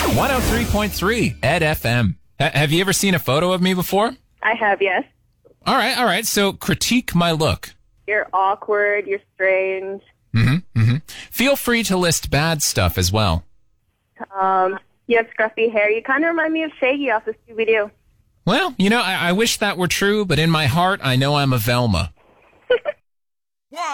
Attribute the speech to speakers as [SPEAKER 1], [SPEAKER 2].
[SPEAKER 1] 103.3 Ed FM. Have you ever seen a photo of me before?
[SPEAKER 2] I have, yes.
[SPEAKER 1] All right. So critique my look.
[SPEAKER 2] You're awkward. You're strange.
[SPEAKER 1] Feel free to list bad stuff as well.
[SPEAKER 2] You have scruffy hair. You kind of remind me of Shaggy off of Scooby-Doo.
[SPEAKER 1] Well, I wish that were true, but in my heart, I know I'm a Velma.